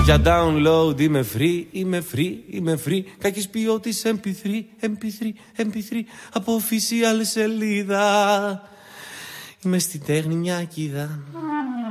Για download είμαι free. Κακής ποιότητας MP3 από official σελίδα. Είμαι στην τέχνη μια κίδα.